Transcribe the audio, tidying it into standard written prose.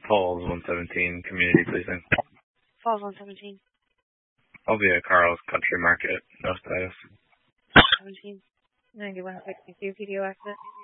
Falls 117 Community Policing. Falls 117. I'll be at Carl's Country Market, no status. 17. 9162 PDO accident.